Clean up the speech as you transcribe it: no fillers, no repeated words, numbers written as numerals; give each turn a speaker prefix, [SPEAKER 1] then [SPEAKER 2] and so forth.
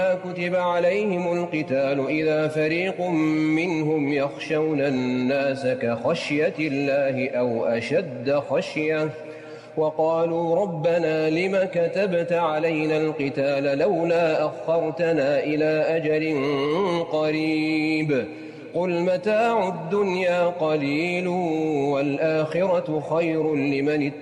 [SPEAKER 1] ما كتب عليهم القتال إذا فريق منهم يخشون الناس كخشية الله أو أشد خشية وقالوا ربنا لم كتبت علينا القتال لولا أخرتنا إلى أجل قريب قل متاع الدنيا قليل والآخرة خير لمن اتقى